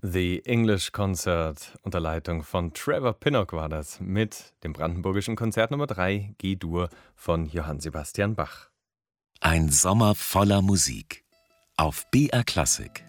The English Concert unter Leitung von Trevor Pinnock war das mit dem Brandenburgischen Konzert Nummer 3 G-Dur von Johann Sebastian Bach. Ein Sommer voller Musik auf BR Klassik.